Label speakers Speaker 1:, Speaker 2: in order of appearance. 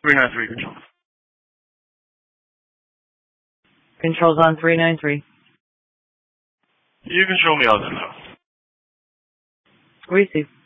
Speaker 1: 393 control.
Speaker 2: Controls on 393.
Speaker 1: You can show me out then.
Speaker 2: Receive.